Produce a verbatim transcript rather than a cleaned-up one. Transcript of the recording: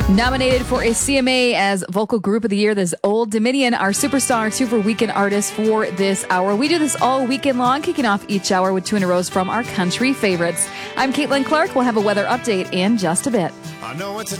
Nominated for a C M A as Vocal Group of the Year, this Old Dominion, our superstar Super Weekend artist for this hour. We do this all weekend long, kicking off each hour with two in a rows from our country favorites. I'm Caitlin Clark. We'll have a weather update in just a bit. I know it's a